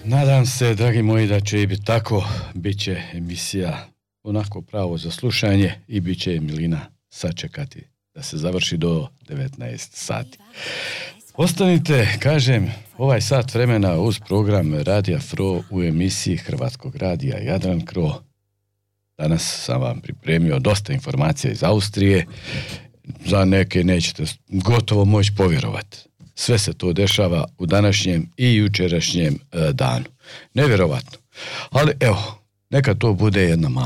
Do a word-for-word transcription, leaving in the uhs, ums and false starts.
Nadam se, dragi moji, da će i biti tako. Biće emisija onako pravo za slušanje i bit će Milina sačekati da se završi do devetnaest sati. Ostanite, kažem, ovaj sat vremena uz program Radija Fro u emisiji Hrvatskog radija Jadran Kro. Danas sam vam pripremio dosta informacija iz Austrije. Za neke nećete gotovo moći povjerovati. Sve se to dešava u današnjem i jučerašnjem e, danu. Nevjerovatno. Ali evo, neka to bude jedna mala